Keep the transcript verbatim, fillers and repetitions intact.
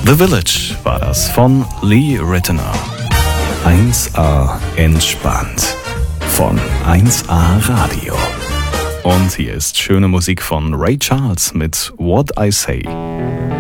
The Village war das von Lee Ritenour. eins A entspannt von eins A Radio. Und hier ist schöne Musik von Ray Charles mit What I Say.